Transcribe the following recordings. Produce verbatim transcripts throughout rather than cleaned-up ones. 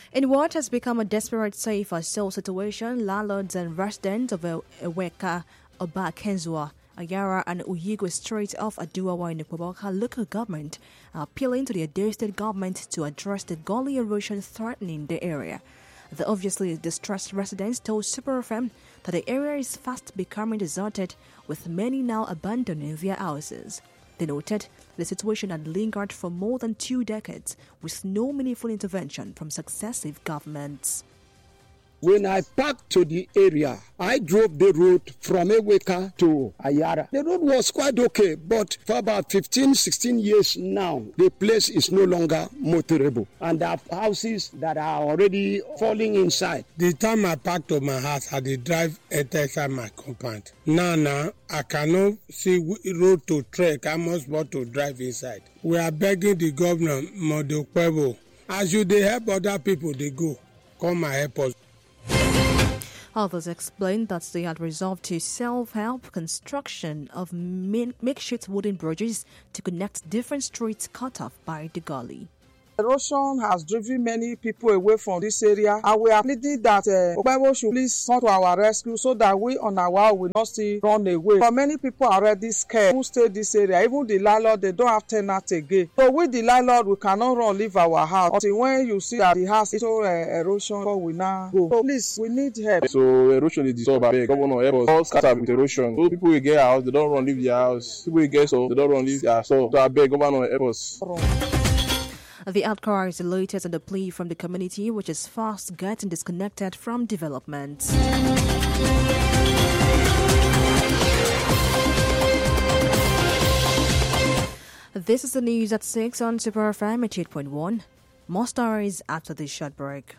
In what has become a desperate say-for-sale situation, landlords and residents of Eweka, Oba Kenzua, Ayara and Uyigwe Street off Aduawa in the Kwaboka local government are appealing to the Edo State government to address the gully erosion threatening the area. The obviously distressed residents told Super F M that the area is fast becoming deserted, with many now abandoning their houses. They noted the situation had lingered for more than two decades with no meaningful intervention from successive governments. When I parked to the area, I drove the road from Eweka to Ayara. The road was quite okay, but for about fifteen, sixteen years now, the place is no longer motorable. And there are houses that are already falling inside. The time I parked to my house, I did drive enter inside my compound. Now, now, I cannot see road to trek. I must want to drive inside. We are begging the governor, Modo Kwebo, as you they help other people, they go. Come and help us. Others explained that they had resolved to self-help construction of makeshift wooden bridges to connect different streets cut off by the gully. Erosion has driven many people away from this area, and we are pleading that uh, Okpebo should please come to our rescue so that we on our own will not still run away. But many people are already scared who stay this area. Even the landlord, they don't have tenants again. So with the landlord, we cannot run leave our house until when you see that the house is so uh, erosion, so we now go. So please, we need help. So erosion is disturbed by governor help us all scatter with erosion. So people will get a house, they don't run leave their house. People will get so they don't run leave their house. So I beg governor help us. The outcry is the latest on the plea from the community, which is fast getting disconnected from development. This is the news at six on Super F M eight point one. More stories after this short break.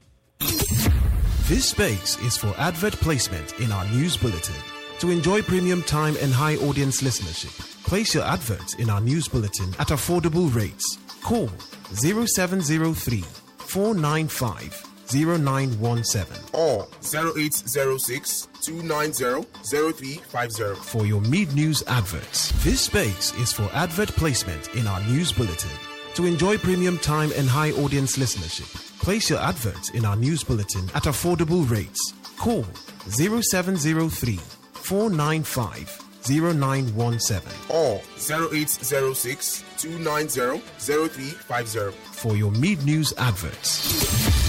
This space is for advert placement in our news bulletin. To enjoy premium time and high audience listenership, place your adverts in our news bulletin at affordable rates. Call zero seven zero three, four nine five, zero nine one seven or zero eight zero six, two nine zero, zero three five zero for your mid-news adverts. This space is for advert placement in our news bulletin. To enjoy premium time and high audience listenership, place your adverts in our news bulletin at affordable rates. Call zero seven zero three, four nine five, zero nine one seven or zero eight zero six, two nine zero, zero three five zero for your mid-news adverts.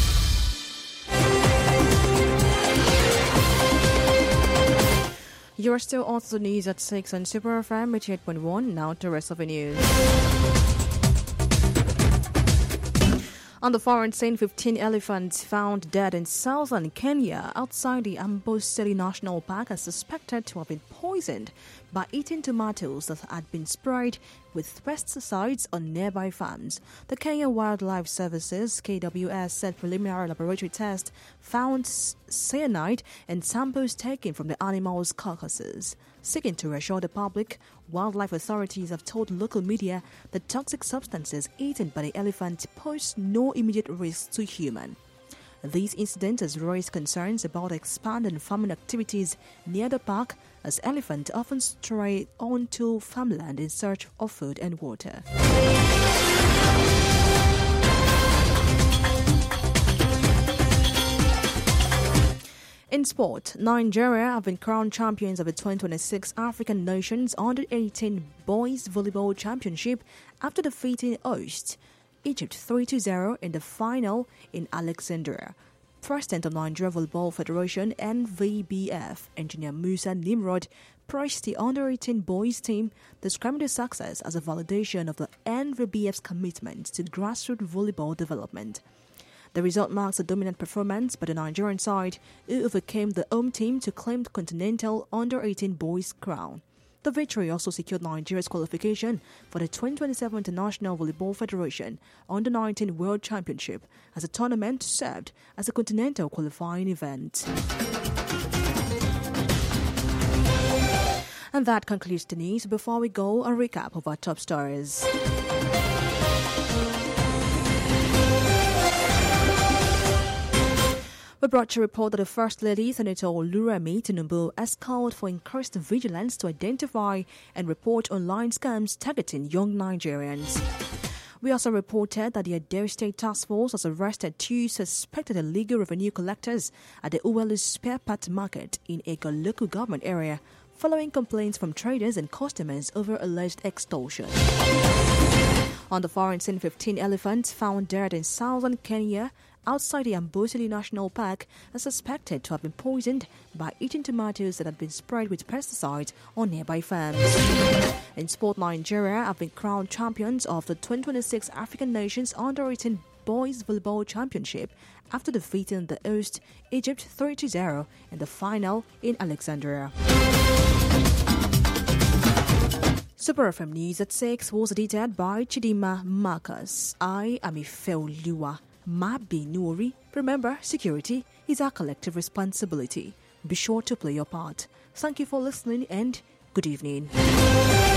You are still on the news at six on Super F M eight point one. Now to the rest of the news. On the foreign scene, fifteen elephants found dead in southern Kenya outside the Amboseli National Park are suspected to have been poisoned by eating tomatoes that had been sprayed with pesticides on nearby farms. The Kenya Wildlife Services, K W S, said preliminary laboratory tests found cyanide in samples taken from the animals' carcasses. Seeking to reassure the public, wildlife authorities have told local media that toxic substances eaten by the elephant pose no immediate risk to humans. These incidents has raised concerns about expanding farming activities near the park, as elephants often stray onto farmland in search of food and water. In sport, Nigeria have been crowned champions of the twenty twenty-six African Nations Under eighteen Boys Volleyball Championship after defeating hosts Egypt three to zero in the final in Alexandria. President of Nigeria Volleyball Federation N V B F, Engineer Musa Nimrod, praised the Under eighteen boys team, describing the success as a validation of the N V B F's commitment to grassroots volleyball development. The result marks a dominant performance by the Nigerian side, who overcame the home team to claim the Continental Under eighteen boys crown. The victory also secured Nigeria's qualification for the twenty twenty-seven International Volleyball Federation Under nineteen World Championship, as the tournament served as a continental qualifying event. And that concludes the news. Before we go, a recap of our top stories. We brought you a report that the First Lady, Senator Oluremi Tinubu, has called for increased vigilance to identify and report online scams targeting young Nigerians. We also reported that the Ado State Task Force has arrested two suspected illegal revenue collectors at the Uwelu Spare Part Market in Ego local government area, following complaints from traders and customers over alleged extortion. On the foreign scene, fifteen elephants found dead in southern Kenya outside the Amboseli National Park are suspected to have been poisoned by eating tomatoes that had been sprayed with pesticides on nearby farms. In sport, Nigeria have been crowned champions of the twenty twenty-six African Nations Under eighteen Boys Volleyball Championship after defeating the host Egypt three to zero in the final in Alexandria. Super F M News at six was edited by Chidima Marcus. I am Ifeoluwa Mabinuri. Remember, security is our collective responsibility. Be sure to play your part. Thank you for listening and good evening.